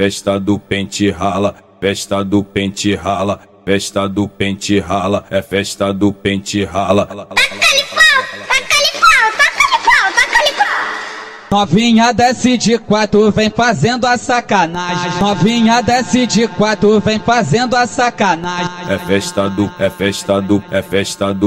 festa do pente rala, festa do pente rala, festa do pente rala, é festa do pente rala. Novinha desce de quatro, vem fazendo a sacanagem. Novinha desce de quatro, vem fazendo a sacanagem. É festa do